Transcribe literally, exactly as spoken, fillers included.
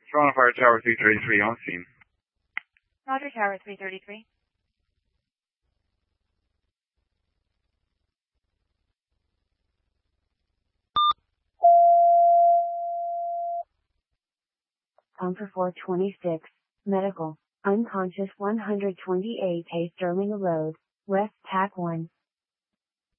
Toronto Fire Tower three thirty-three on scene. Roger, Tower three thirty-three. Pump for four twenty-six, medical, unconscious one twenty-eight A Sterling Road, West Tack one.